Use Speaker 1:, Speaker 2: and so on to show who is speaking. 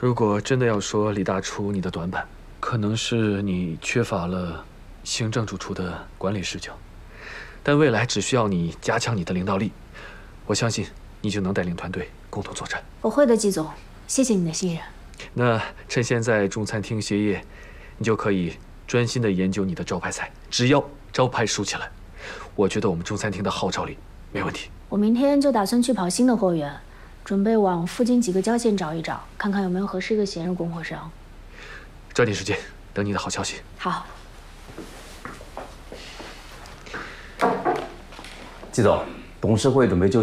Speaker 1: 如果真的要说李大厨你的短板，可能是你缺乏了行政主厨的管理视角。但未来只需要你加强你的领导力，我相信你就能带领团队共同作战。
Speaker 2: 我会的，季总，谢谢你的信任。
Speaker 1: 那趁现在中餐厅歇业，你就可以专心的研究你的招牌菜。只要招牌竖起来，我觉得我们中餐厅的号召力没问题。
Speaker 2: 我明天就打算去跑新的货源，准备往附近几个郊县找一找，看看有没有合适的闲日供货商。
Speaker 1: 抓紧时间，等你的好消息。
Speaker 2: 好。
Speaker 3: 季总，董事会准备就